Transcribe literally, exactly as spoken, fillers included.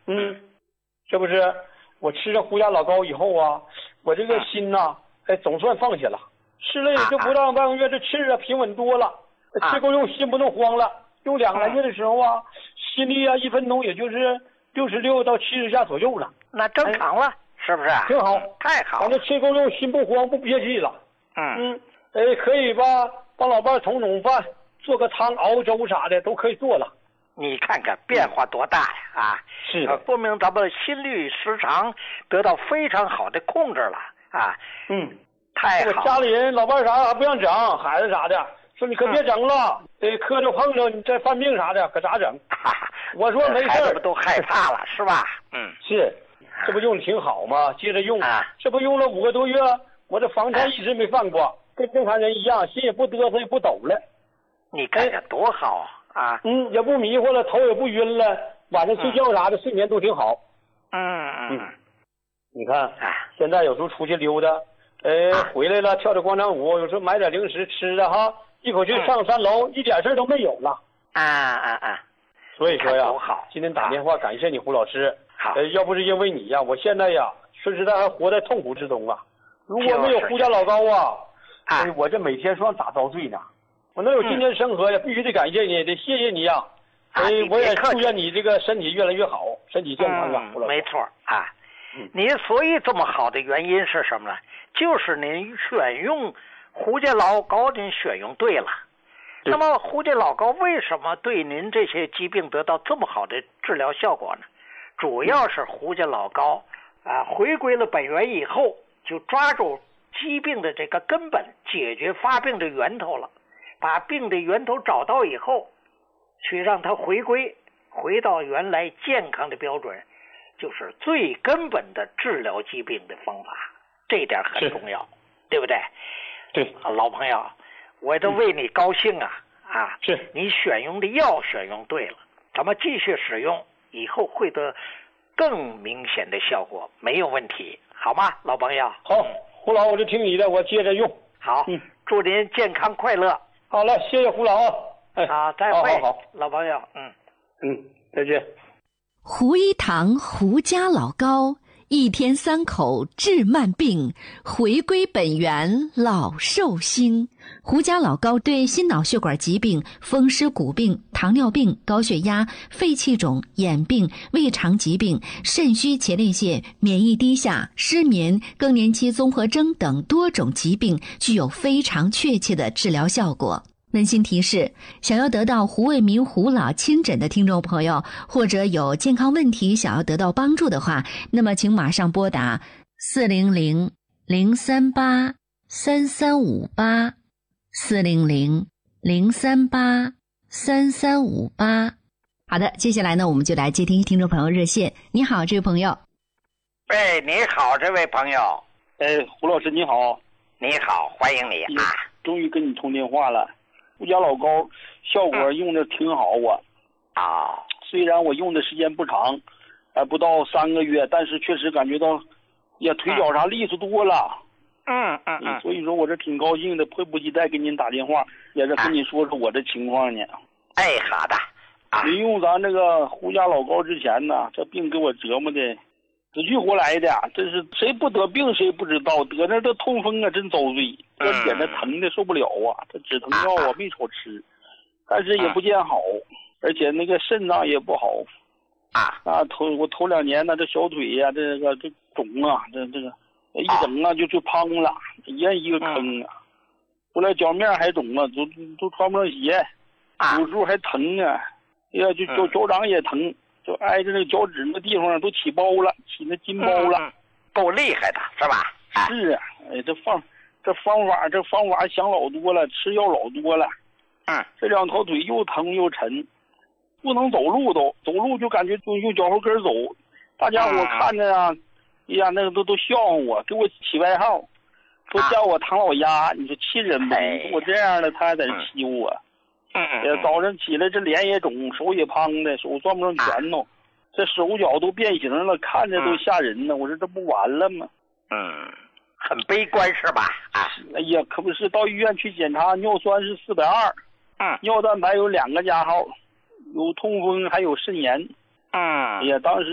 嗯，这不是我吃了胡家老高以后啊，我这个心呐、哎，总算放下了。吃了也就不到半个月，这气儿啊平稳多了，吃够用，心不能慌了。用两个来月的时候啊，心率啊一分钟也就是六十六到七十下左右了， 那正常了，哎、是不是？ 挺好， 太好了。 反正吃够用，心不慌不憋气了。 嗯嗯，哎，可以吧？帮老伴捅捅饭，做个汤、熬个粥啥的都可以做了。 你看看变化多大呀！啊， 是的， 说明咱们心率时常得到非常好的控制了啊。 嗯， 太好了。 我家里人老伴啥还不让整，孩子啥的说你可别整了，得、嗯、磕着碰着你再犯病啥的，可咋整？我说没事， 孩子们都害怕了，是吧？嗯， 是，这不用的挺好吗？接着用， 啊、 这不用了五个多月，我这房产一直没犯过，啊、跟正常人一样，心也不嘚瑟也不抖了。 你看看多好啊！啊， 嗯，也不迷糊了，头也不晕了，晚上睡觉啥的、嗯、睡眠都挺好。 嗯嗯嗯，你看，啊、现在有时候出去溜达，呃，啊、回来了跳跳广场舞，有时候买点零食吃的哈，一口气上三楼，嗯、一点事都没有了。 啊啊啊！ 所以说呀，今天打电话感谢你胡老师。 好， 呃，要不是因为你呀，我现在呀，说实在还活在痛苦之中啊。如果没有胡家老高啊，哎，我这每天算咋遭罪呢？我能有今天生活呀，必须得感谢你，得谢谢你呀！哎，我也祝愿你这个身体越来越好，身体健康啊！ 嗯、没错啊，嗯、你所以这么好的原因是什么呢？就是您选用胡家老高，您选用对了。那么胡家老高为什么对您这些疾病得到这么好的治疗效果呢？主要是胡家老高啊，回归了本源以后，就抓住疾病的这个根本，解决发病的源头了。把病的源头找到以后，去让它回归，回到原来健康的标准，就是最根本的治疗疾病的方法。这一点很重要，对不对？ 对， 老朋友，我都为你高兴啊！嗯、啊， 是你选用的药选用对了，咱们继续使用，以后会得更明显的效果，没有问题，好吗，老朋友？ 好，胡老，我就听你的，我接着用。 好，嗯，祝您健康快乐。 好了，谢谢胡老啊！哎， 好，再会， 好好好， 老朋友，嗯嗯，再见。 胡一堂胡家老高，一天三口治慢病，回归本源老寿星。胡家老高对心脑血管疾病、风湿骨病、糖尿病、高血压、肺气肿、眼病、胃肠疾病、肾虚前列腺、免疫低下、失眠、更年期综合征等多种疾病具有非常确切的治疗效果。温馨提示，想要得到胡卫民胡老亲诊的听众朋友，或者有健康问题想要得到帮助的话，那么请马上拨打四零零零三八三三五八四零零零三八三三五八。好的，接下来呢，我们就来接听听众朋友热线。你好，这位朋友。 哎，你好，这位朋友。 哎，胡老师你好。 你好，欢迎你啊！ 终于跟你通电话了。胡家老高效果用的挺好啊。 啊、嗯， 虽然我用的时间不长，还不到三个月，但是确实感觉到，呀，腿脚啥利索多了。 嗯嗯嗯。 所以说我这挺高兴的，迫不及待给您打电话，也是跟你说说我这情况呢。 哎，好的。啊， 没用咱这个胡家老高之前呢，这病给我折磨的死去活来的，真是谁不得病谁不知道，得那这痛风啊真遭罪，关键那疼的受不了啊，这止疼药啊没少吃，但是也不见好，而且那个肾脏也不好啊啊，头我头两年呢这小腿呀、啊、这个这肿啊，这这个一整啊就就胖了，一人一个坑啊，后来脚面还肿了，都都穿不上鞋，有时候还疼啊，哎呀就脚脚掌也疼。就挨着那个脚趾那地方都起包了，起那筋包了， 嗯、够厉害的是吧？ 是啊，哎，这方这方法这方法想老多了，吃药老多了。 嗯， 这两条腿又疼又沉，不能走路都，走路就感觉用用脚后跟走。大家伙看着啊，哎呀，那个都都笑话我，给我起外号，说叫我唐老鸭。你说气人不？你说我这样的，他还在这欺负我。 嗯嗯，早上起来这脸也肿，手也胖的，手攥不上拳头，这手脚都变形了，看着都吓人呢。我说这不完了吗？ 嗯，很悲观是吧？啊， 哎呀，可不是，到医院去检查，尿酸是四百二， 嗯， 尿蛋白有两个加号，有痛风还有肾炎。 嗯， 哎呀，当时。